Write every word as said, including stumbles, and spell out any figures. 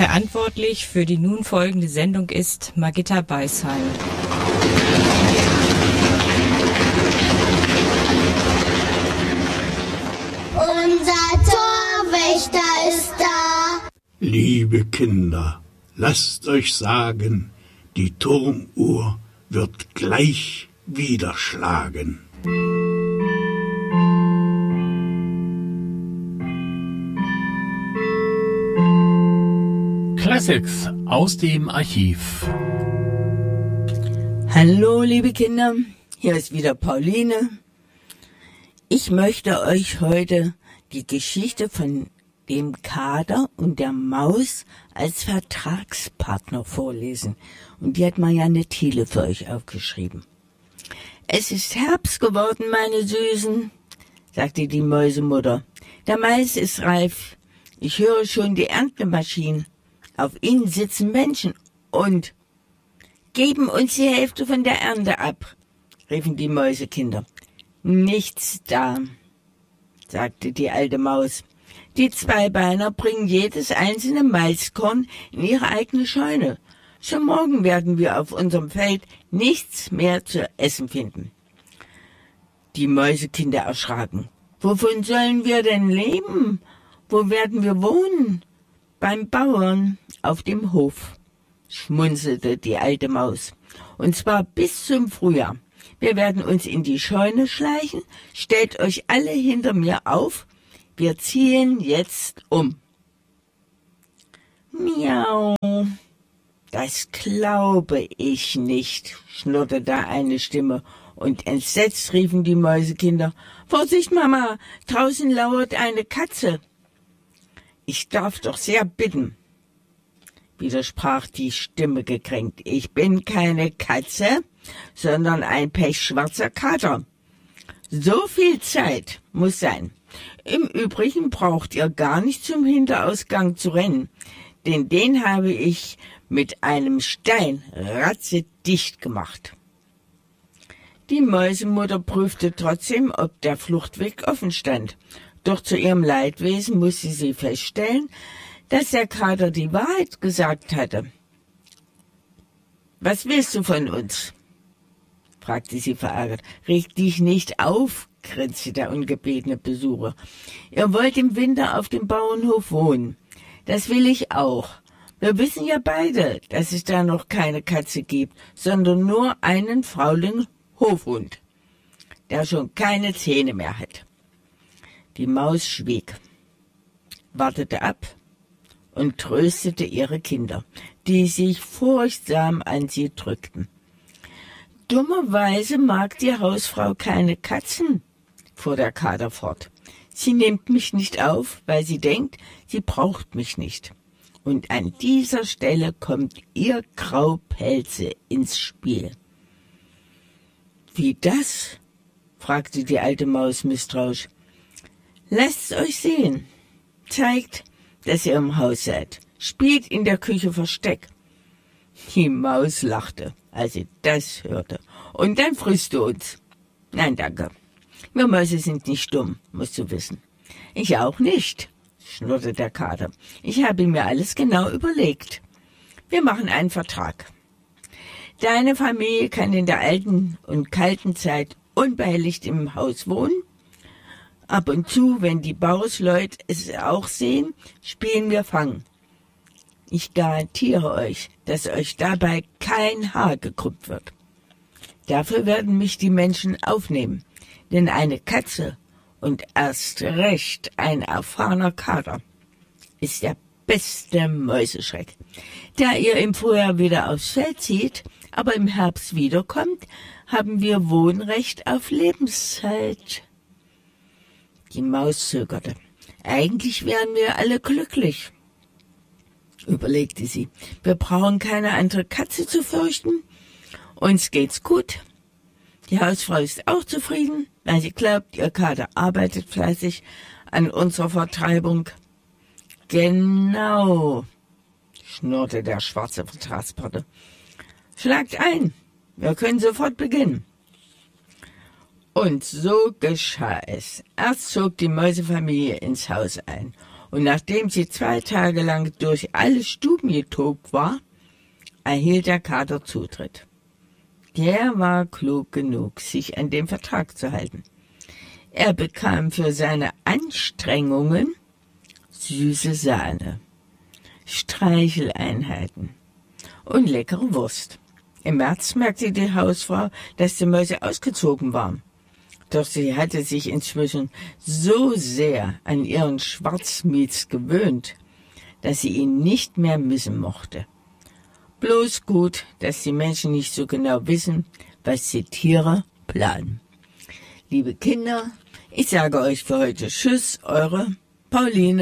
Verantwortlich für die nun folgende Sendung ist Margitta Beisheim. Unser Torwächter ist da. Liebe Kinder, lasst euch sagen, die Turmuhr wird gleich wieder schlagen. Classics aus dem Archiv. Hallo liebe Kinder, hier ist wieder Pauline. Ich möchte euch heute die Geschichte von dem Kater und der Maus als Vertragspartner vorlesen. Und die hat Marianne Thiele für euch aufgeschrieben. Es ist Herbst geworden, meine Süßen, sagte die Mäusemutter. Der Mais ist reif. Ich höre schon die Erntemaschinen. Auf ihnen sitzen Menschen und geben uns die Hälfte von der Ernte ab, riefen die Mäusekinder. Nichts da, sagte die alte Maus. Die Zweibeiner bringen jedes einzelne Maiskorn in ihre eigene Scheune. Schon morgen werden wir auf unserem Feld nichts mehr zu essen finden. Die Mäusekinder erschraken. Wovon sollen wir denn leben? Wo werden wir wohnen? Beim Bauern auf dem Hof, schmunzelte die alte Maus. Und zwar bis zum Frühjahr. Wir werden uns in die Scheune schleichen. Stellt euch alle hinter mir auf. Wir ziehen jetzt um. Miau. Das glaube ich nicht, schnurrte da eine Stimme. Und entsetzt riefen die Mäusekinder. Vorsicht, Mama, draußen lauert eine Katze. Ich darf doch sehr bitten, widersprach die Stimme gekränkt. Ich bin keine Katze, sondern ein pechschwarzer Kater. So viel Zeit muss sein. Im Übrigen braucht ihr gar nicht zum Hinterausgang zu rennen, denn den habe ich mit einem Stein ratzedicht gemacht. Die Mäusemutter prüfte trotzdem, ob der Fluchtweg offen stand. Doch zu ihrem Leidwesen musste sie feststellen, dass der Kater die Wahrheit gesagt hatte. »Was willst du von uns?« fragte sie verärgert. »Reg dich nicht auf«, grinste der ungebetene Besucher. »Ihr wollt im Winter auf dem Bauernhof wohnen. Das will ich auch. Wir wissen ja beide, dass es da noch keine Katze gibt, sondern nur einen faulen Hofhund, der schon keine Zähne mehr hat.« Die Maus schwieg, wartete ab und tröstete ihre Kinder, die sich furchtsam an sie drückten. »Dummerweise mag die Hausfrau keine Katzen«, fuhr der Kater fort. »Sie nimmt mich nicht auf, weil sie denkt, sie braucht mich nicht. Und an dieser Stelle kommt ihr Graupelze ins Spiel.« »Wie das?« fragte die alte Maus misstrauisch. »Lasst's euch sehen. Zeigt, dass ihr im Haus seid. Spielt in der Küche Versteck.« Die Maus lachte, als sie das hörte. »Und dann frisst du uns.« »Nein, danke. Wir Mäuse sind nicht dumm, musst du wissen.« »Ich auch nicht«, schnurrte der Kater. »Ich habe mir alles genau überlegt. Wir machen einen Vertrag. Deine Familie kann in der alten und kalten Zeit unbehelligt im Haus wohnen. Ab und zu, wenn die Bauersleute es auch sehen, spielen wir Fang. Ich garantiere euch, dass euch dabei kein Haar gekrümmt wird. Dafür werden mich die Menschen aufnehmen, denn eine Katze und erst recht ein erfahrener Kater ist der beste Mäuseschreck. Da ihr im Frühjahr wieder aufs Feld zieht, aber im Herbst wiederkommt, haben wir Wohnrecht auf Lebenszeit.« Die Maus zögerte. »Eigentlich wären wir alle glücklich«, überlegte sie. »Wir brauchen keine andere Katze zu fürchten. Uns geht's gut. Die Hausfrau ist auch zufrieden, weil sie glaubt, ihr Kater arbeitet fleißig an unserer Vertreibung.« »Genau«, schnurrte der schwarze Vertragspartner. »Schlagt ein, wir können sofort beginnen.« Und so geschah es. Erst zog die Mäusefamilie ins Haus ein. Und nachdem sie zwei Tage lang durch alle Stuben getobt war, erhielt der Kater Zutritt. Der war klug genug, sich an den Vertrag zu halten. Er bekam für seine Anstrengungen süße Sahne, Streicheleinheiten und leckere Wurst. Im März merkte die Hausfrau, dass die Mäuse ausgezogen waren. Doch sie hatte sich inzwischen so sehr an ihren Schwarzmiez gewöhnt, dass sie ihn nicht mehr missen mochte. Bloß gut, dass die Menschen nicht so genau wissen, was die Tiere planen. Liebe Kinder, ich sage euch für heute Tschüss, eure Pauline.